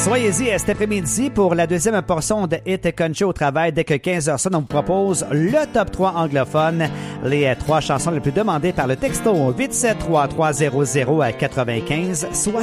Soyez-y cet après-midi pour la deuxième portion de Hit Country au travail. Dès que 15h sonne, on vous propose le top 3 anglophone. Les 3 chansons les plus demandées par le texto 873-300-95-60.